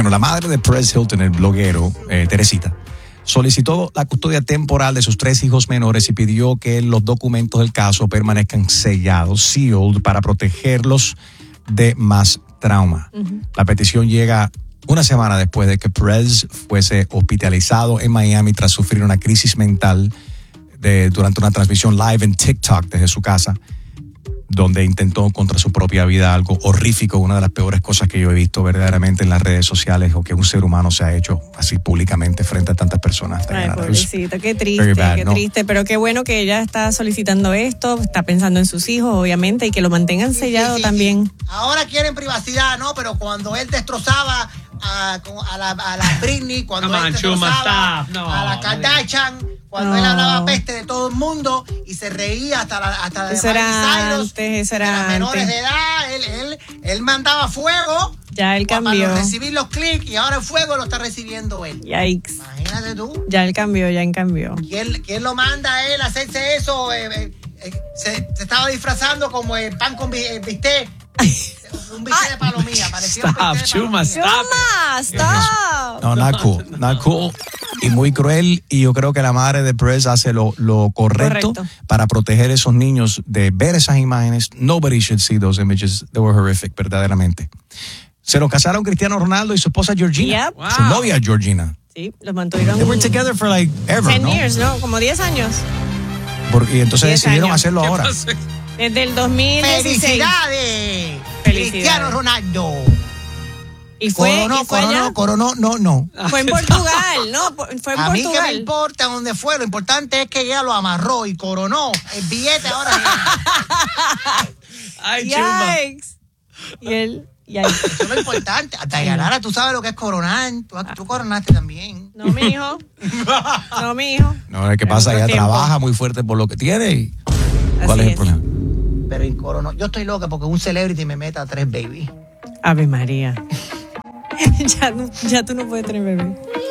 Bueno, la madre de Perez Hilton, el bloguero, Teresita, solicitó la custodia temporal de sus 3 hijos menores y pidió que los documentos del caso permanezcan sellados, sealed, para protegerlos de más trauma. La petición llega una semana después de que Perez fuese hospitalizado en Miami tras sufrir una crisis mental durante una transmisión live en TikTok desde su casa, donde intentó contra su propia vida, algo horrífico, una de las peores cosas que yo he visto verdaderamente en las redes sociales, o que un ser humano se ha hecho así públicamente frente a tantas personas. Ay, pobrecita, qué triste, triste, pero qué bueno que ella está solicitando esto, está pensando en sus hijos, obviamente, y que lo mantengan sellado también. Ahora quieren privacidad, ¿no? Pero cuando él destrozaba a la Britney, cuando él destrozaba a la Kardashian, cuando él hablaba peste de todo el mundo y se reía hasta de Miley Cyrus, de las menores de edad, él mandaba fuego. Ya él cambió. Para recibir los clics, y ahora el fuego lo está recibiendo él. Yikes. Imagínate tú. Ya él cambió. ¿Quién lo manda a él a hacerse eso? Se estaba disfrazando como el pan con bistec. Un bistec de palomilla. Stop, Chuma, stop. No, not cool. Y muy cruel, y yo creo que la madre de Perez hace lo correcto para proteger a esos niños de ver esas imágenes. Nobody should see those images. They were horrific, verdaderamente. Se nos casaron Cristiano Ronaldo y su esposa Georgina. Yep. Wow. Su novia Georgina. Sí, los mantuvieron. They were together for like ever, 10 years, ¿no? Como 10 años. Y entonces decidieron hacerlo ahora. Desde el 2016. ¡Felicidades! Cristiano Ronaldo. Y fue coronó, no. Fue en Portugal, ¿no? Fue en Portugal. A mí que me importa dónde fue, lo importante es que ella lo amarró y coronó el billete ahora. Ay, Chuma. Y él, eso es lo importante. Hasta Yanara, tú sabes lo que es coronar. Tú coronaste también. No, mi hijo. No, es que pasa, ella trabaja muy fuerte por lo que tiene. Y ¿cuál es el problema? Pero en coronó. Yo estoy loca porque un celebrity me meta 3 baby. Ave María. Ya tú no puedes tener bebé.